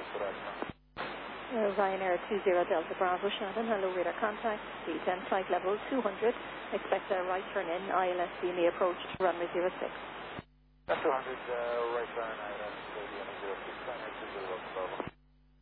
Ryanair 20 Delta Bravo Shannon, hello, radar contact, D10 flight level 200, expect a right turn in, ILS may approach runway 06. 200, right turn, ILS, 06, Ryanair 20 Delta Bravo.